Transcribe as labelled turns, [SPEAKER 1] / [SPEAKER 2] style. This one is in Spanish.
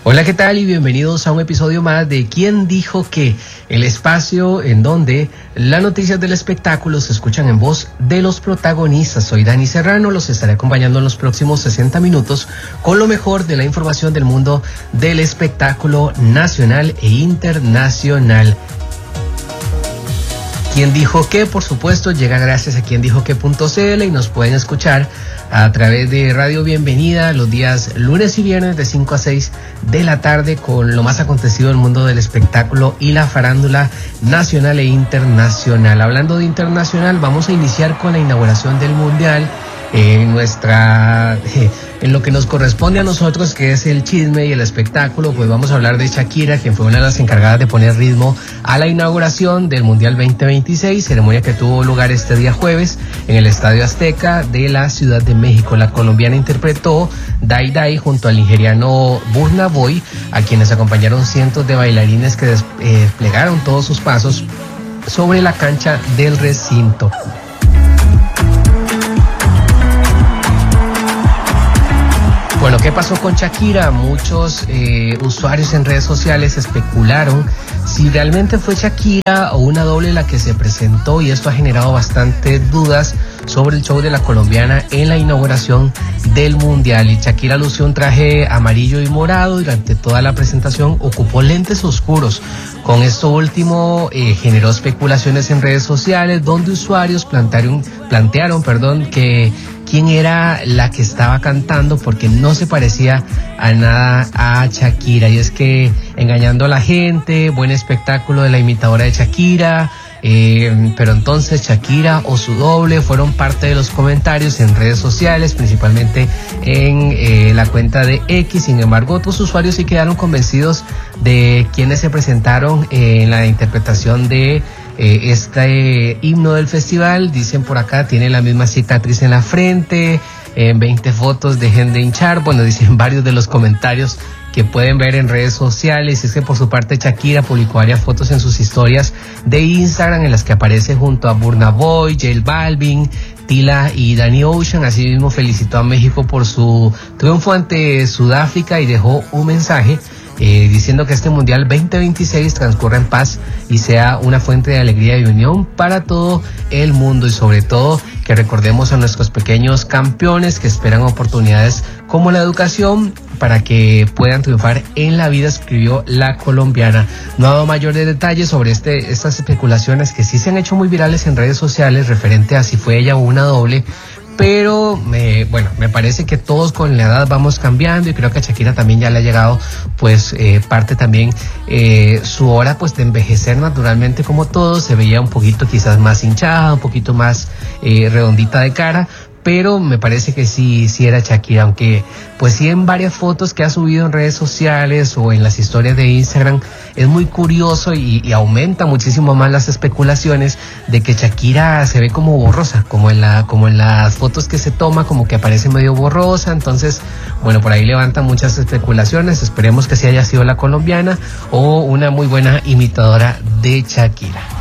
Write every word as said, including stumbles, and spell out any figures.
[SPEAKER 1] Hola, ¿qué tal? Y bienvenidos a un episodio más de ¿Quién dijo qué? El espacio en donde las noticias del espectáculo se escuchan en voz de los protagonistas. Soy Dani Serrano, los estaré acompañando en los próximos sesenta minutos con lo mejor de la información del mundo del espectáculo nacional e internacional. ¿Quién dijo qué? Por supuesto, llega gracias a quien dijo qué punto c l y nos pueden escuchar a través de Radio Bienvenida los días lunes y viernes de cinco a seis de la tarde con lo más acontecido del mundo del espectáculo y la farándula nacional e internacional. Hablando de internacional, vamos a iniciar con la inauguración del Mundial. En nuestra, en lo que nos corresponde a nosotros, que es el chisme y el espectáculo, pues vamos a hablar de Shakira, quien fue una de las encargadas de poner ritmo a la inauguración del Mundial veinte veintiséis, ceremonia que tuvo lugar este día jueves en el Estadio Azteca de la Ciudad de México. La colombiana interpretó Dai Dai junto al nigeriano Burna Boy, a quienes acompañaron cientos de bailarines que desplegaron todos sus pasos sobre la cancha del recinto. Bueno, ¿qué pasó con Shakira? Muchos eh, usuarios en redes sociales especularon si realmente fue Shakira o una doble la que se presentó, y esto ha generado bastantes dudas sobre el show de la colombiana en la inauguración del Mundial. Y Shakira lució un traje amarillo y morado. Durante toda la presentación ocupó lentes oscuros. Con esto último eh, generó especulaciones en redes sociales, donde usuarios plantearon, plantearon perdón, que quién era la que estaba cantando, porque no se parecía a nada a Shakira. Y es que engañando a la gente, buen espectáculo de la imitadora de Shakira, eh, pero entonces Shakira o su doble fueron parte de los comentarios en redes sociales, principalmente en eh, la cuenta de X. Sin embargo, otros usuarios sí quedaron convencidos de quienes se presentaron eh, en la interpretación de Eh, este himno del festival. Dicen por acá, tiene la misma cicatriz en la frente, en eh, veinte fotos, dejen de hinchar. Bueno, dicen varios de los comentarios que pueden ver en redes sociales. Es que por su parte Shakira publicó varias fotos en sus historias de Instagram en las que aparece junto a Burna Boy, J Balvin, Tila y Danny Ocean. Asimismo felicitó a México por su triunfo ante Sudáfrica y dejó un mensaje Eh, diciendo que este Mundial veinte veintiséis transcurra en paz y sea una fuente de alegría y unión para todo el mundo, y sobre todo que recordemos a nuestros pequeños campeones que esperan oportunidades como la educación para que puedan triunfar en la vida, escribió la colombiana. No ha dado mayores detalles sobre este, estas especulaciones que sí se han hecho muy virales en redes sociales referente a si fue ella o una doble. Pero me, bueno, me parece que todos con la edad vamos cambiando, y creo que a Shakira también ya le ha llegado pues eh, parte también eh, su hora pues de envejecer naturalmente, como todos. Se veía un poquito quizás más hinchada, un poquito más eh, redondita de cara, pero me parece que sí, sí era Shakira, aunque pues sí en varias fotos que ha subido en redes sociales o en las historias de Instagram es muy curioso y, y aumenta muchísimo más las especulaciones de que Shakira se ve como borrosa, como en la, como en las fotos que se toma, como que aparece medio borrosa. Entonces, bueno, por ahí levantan muchas especulaciones. Esperemos que sí haya sido la colombiana o una muy buena imitadora de Shakira.